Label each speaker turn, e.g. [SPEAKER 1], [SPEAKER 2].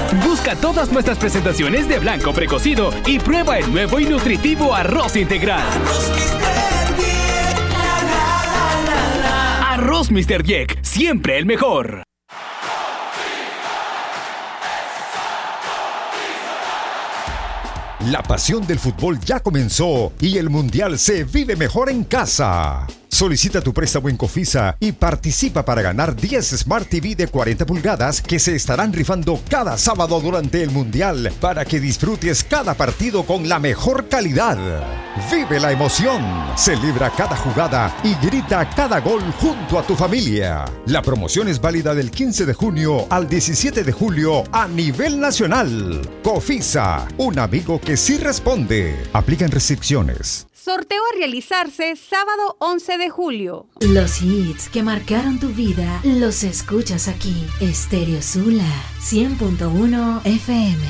[SPEAKER 1] Busca todas nuestras presentaciones de blanco precocido y prueba el nuevo y nutritivo arroz integral. Arroz Mr. Jack, siempre el mejor.
[SPEAKER 2] La pasión del fútbol ya comenzó y el mundial se vive mejor en casa. Solicita tu préstamo en Cofisa y participa para ganar 10 Smart TV de 40 pulgadas que se estarán rifando cada sábado durante el mundial para que disfrutes cada partido con la mejor calidad. Vive la emoción, celebra cada jugada y grita cada gol junto a tu familia. La promoción es válida del 15 de junio al 17 de julio a nivel nacional. Cofisa, un amigo que sí responde. Aplican restricciones.
[SPEAKER 3] Sorteo a realizarse sábado 11 de julio.
[SPEAKER 4] Los hits que marcaron tu vida los escuchas aquí. Estéreo Sula 100.1 FM.